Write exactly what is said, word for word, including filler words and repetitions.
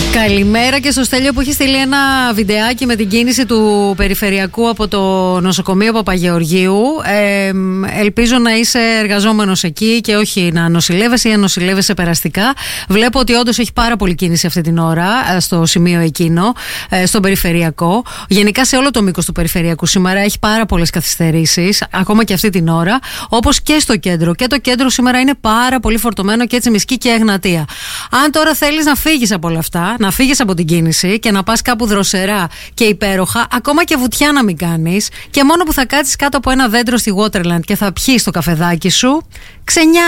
Καλημέρα και στο Στέλιο που έχει στείλει ένα βιντεάκι με την κίνηση του περιφερειακού από το νοσοκομείο Παπαγεωργίου. Ε, ελπίζω να είσαι εργαζόμενος εκεί και όχι να νοσηλεύεσαι ή να νοσηλεύεσαι περαστικά. Βλέπω ότι όντως έχει πάρα πολύ κίνηση αυτή την ώρα στο σημείο εκείνο, στον περιφερειακό. Γενικά σε όλο το μήκος του περιφερειακού σήμερα έχει πάρα πολλές καθυστερήσεις, ακόμα και αυτή την ώρα. Όπως και στο κέντρο. Και το κέντρο σήμερα είναι πάρα πολύ φορτωμένο και έτσι Μισκή και Εγνατία. Αν τώρα θέλεις να φύγεις από όλα αυτά, να φύγεις από την κίνηση και να πας κάπου δροσερά και υπέροχα, ακόμα και βουτιά να μην κάνεις, και μόνο που θα κάτσεις κάτω από ένα δέντρο στη Waterland και θα πιείς το καφεδάκι σου, ξενιά